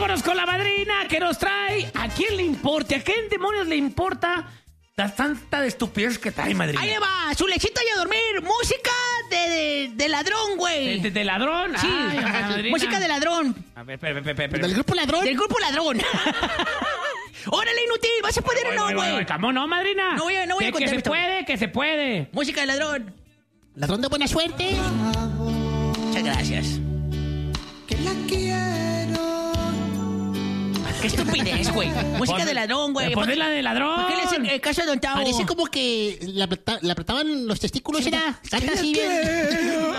Vámonos con la madrina que nos trae. ¿A quién le importa? ¿A quién demonios le importa la tanta de estupidez que trae, madrina? Ahí le va, su lechita y a dormir. Música de ladrón, güey. ¿De ladrón? Sí, Ay, madrina. música de ladrón. A ver, espera. ¿Del grupo ladrón? Del grupo ladrón. Órale, inútil, ¿vas a poder o no, güey? ¿Cómo no, madrina? No voy a contar que se esto. puede, que se puede. Música de ladrón. ¿Ladrón de buena suerte? Muchas gracias. Que la quiero. Qué estupidez, güey. Música de ladrón, güey. Ponle la de ladrón. ¿Por qué le hacen el caso de Don Tavo? Parece como que le apretaban los testículos, ¿era? Canta así bien.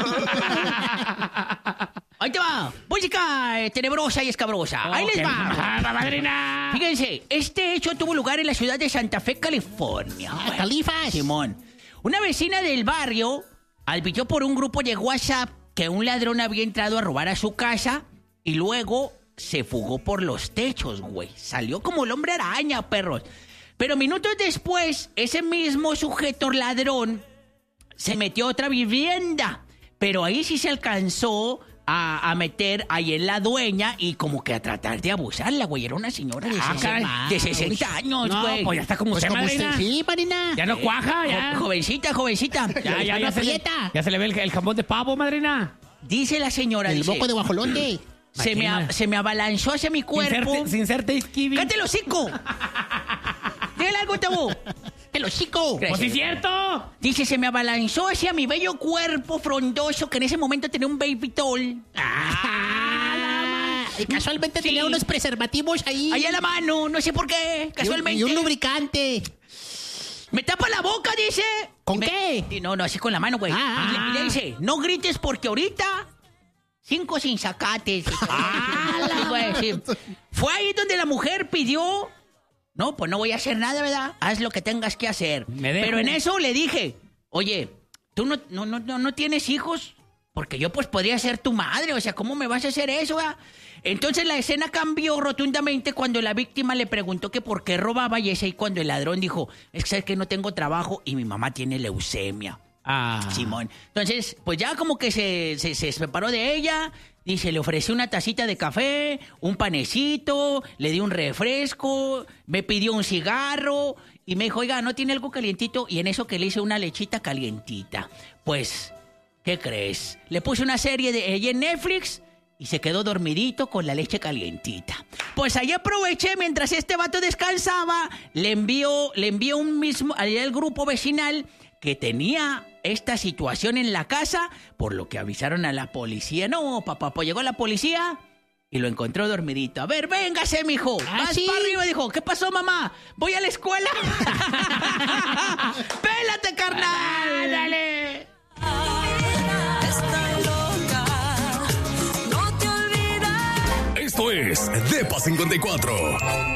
Ahí te va. Música tenebrosa y escabrosa. Ahí les va. Madrina. Fíjense, este hecho tuvo lugar en la ciudad de Santa Fe, California. Califas. Simón. Una vecina del barrio advirtió por un grupo de WhatsApp que un ladrón había entrado a robar a su casa y luego se fugó por los techos, güey. Salió como el hombre araña, perros. Pero minutos después, ese mismo sujeto ladrón se metió a otra vivienda. Pero ahí sí se alcanzó a meter ahí en la dueña y como que a tratar de abusarla, güey. Era una señora de 60 años, No, güey. pues ya está como Pues usted, como madrina. usted. Sí, Marina. Ya no cuaja, ya. Jovencita. Ya se le, aprieta. ya se le ve el jamón de pavo, madrina. Dice la señora, El dice, moco de guajolote. se me abalanzó hacia mi cuerpo. Sin serte esquivi. ¡Cállate el hocico! ¡Dile algo, Tabú! ¡El hocico! Pues sí, es cierto. Dice, se me abalanzó hacia mi bello cuerpo frondoso que en ese momento tenía un baby doll. Y casualmente Sí. tenía unos preservativos ahí. Ahí a la mano, no sé por qué, casualmente. Y un lubricante. Me tapa la boca, dice. ¿Con qué? No, así con la mano, güey. Y le dice, no grites porque ahorita 5 sin sacates. Güey, sí. Fue ahí donde la mujer pidió, no, pues no voy a hacer nada, ¿verdad? Haz lo que tengas que hacer. Me dejo. Pero en eso le dije, oye, ¿tú no tienes hijos? Porque yo pues podría ser tu madre, o sea, ¿cómo me vas a hacer eso, verdad? Entonces la escena cambió rotundamente cuando la víctima le preguntó que por qué robaba y es ahí cuando el ladrón dijo, es que sabes que no tengo trabajo y mi mamá tiene leucemia. Simón. Entonces, pues ya como que se separó de ella, dice, le ofrecí una tacita de café, un panecito, le di un refresco, me pidió un cigarro y me dijo, oiga, ¿no tiene algo calientito? Y en eso que le hice una lechita calientita. Pues, ¿qué crees? Le puse una serie de ella en Netflix y se quedó dormidito con la leche calientita. Pues ahí aproveché mientras este vato descansaba, le envió un mismo al grupo vecinal que tenía esta situación en la casa, por lo que avisaron a la policía. No, papá, pues llegó la policía y lo encontró dormidito. A ver, véngase, mijo. Vas ¿sí? para arriba, dijo. ¿Qué pasó, mamá? Voy a la escuela. ¡Pélate, carnal! ¡Dale! Está loca. No te olvides. Esto es Depa 54.